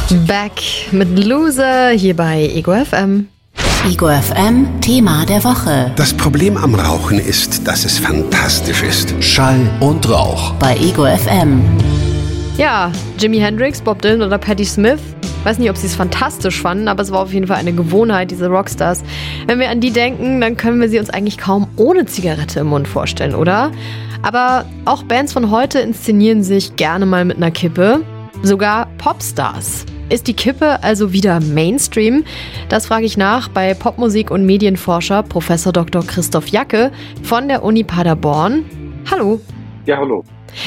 Back mit Loser hier bei Ego FM. Ego FM Thema der Woche. Das Problem am Rauchen ist, dass es fantastisch ist. Schall und Rauch. Bei Ego FM. Ja, Jimi Hendrix, Bob Dylan oder Patti Smith. Weiß nicht, ob sie es fantastisch fanden, aber es war auf jeden Fall eine Gewohnheit, diese Rockstars. Wenn wir an die denken, dann können wir sie uns eigentlich kaum ohne Zigarette im Mund vorstellen, oder? Aber auch Bands von heute inszenieren sich gerne mal mit einer Kippe. Sogar Popstars. Ist die Kippe also wieder Mainstream? Das frage ich nach bei Popmusik- und Medienforscher Prof. Dr. Christoph Jacke von der Uni Paderborn. Hallo. Ja, hallo.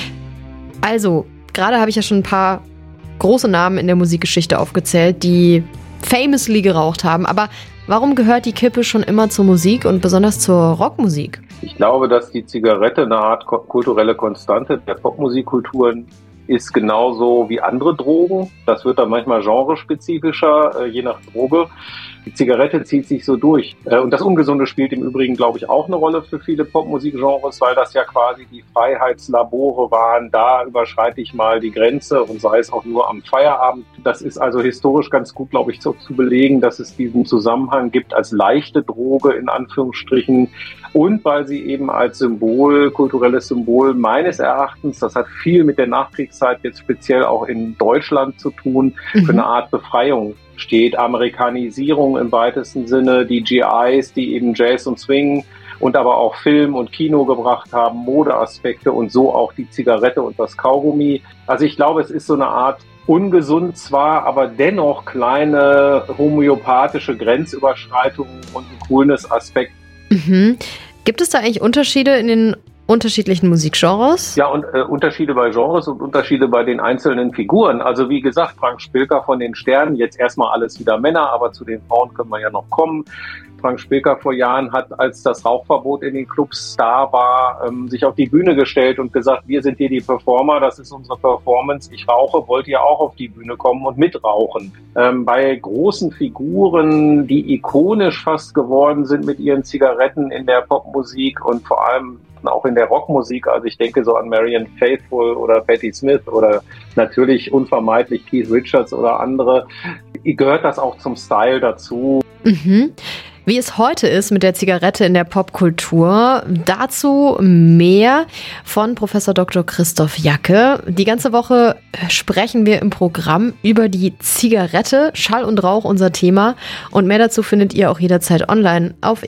Also, gerade habe ich ja schon ein paar große Namen in der Musikgeschichte aufgezählt, die famously geraucht haben. Aber warum gehört die Kippe schon immer zur Musik und besonders zur Rockmusik? Ich glaube, dass die Zigarette eine Art kulturelle Konstante der Popmusikkulturen ist, genauso wie andere Drogen. Das wird dann manchmal genrespezifischer, je nach Droge. Die Zigarette zieht sich so durch. Und das Ungesunde spielt im Übrigen, glaube ich, auch eine Rolle für viele Popmusikgenres, weil das ja quasi die Freiheitslabore waren. Da überschreite ich mal die Grenze und sei es auch nur am Feierabend. Das ist also historisch ganz gut, glaube ich, zu belegen, dass es diesen Zusammenhang gibt als leichte Droge in Anführungsstrichen und weil sie eben als Symbol, kulturelles Symbol meines Erachtens, das hat viel mit der Nachkriegszeit jetzt speziell auch in Deutschland zu tun, für eine Art Befreiung steht. Amerikanisierung im weitesten Sinne, die GIs, die eben Jazz und Swing und aber auch Film und Kino gebracht haben, Modeaspekte und so auch die Zigarette und das Kaugummi. Also ich glaube, es ist so eine Art ungesund zwar, aber dennoch kleine homöopathische Grenzüberschreitungen und ein Coolness-Aspekt. Mhm. Gibt es da eigentlich Unterschiede in den unterschiedlichen Musikgenres? Ja, und Unterschiede bei Genres und Unterschiede bei den einzelnen Figuren. Also wie gesagt, Frank Spilker von den Sternen, jetzt erstmal alles wieder Männer, aber zu den Frauen können wir ja noch kommen. Frank Spilker vor Jahren hat, als das Rauchverbot in den Clubs da war, sich auf die Bühne gestellt und gesagt, wir sind hier die Performer, das ist unsere Performance, ich rauche, wollt ihr auch auf die Bühne kommen und mitrauchen? Bei großen Figuren, die ikonisch fast geworden sind mit ihren Zigaretten in der Popmusik und vor allem auch in der Rockmusik, also ich denke so an Marianne Faithfull oder Patti Smith oder natürlich unvermeidlich Keith Richards oder andere, gehört das auch zum Style dazu. Mhm. Wie es heute ist mit der Zigarette in der Popkultur, dazu mehr von Prof. Dr. Christoph Jacke. Die ganze Woche sprechen wir im Programm über die Zigarette, Schall und Rauch unser Thema und mehr dazu findet ihr auch jederzeit online auf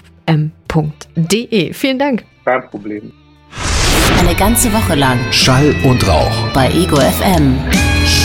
egofm.de. Vielen Dank. Kein Problem. Eine ganze Woche lang Schall und Rauch. bei Ego FM.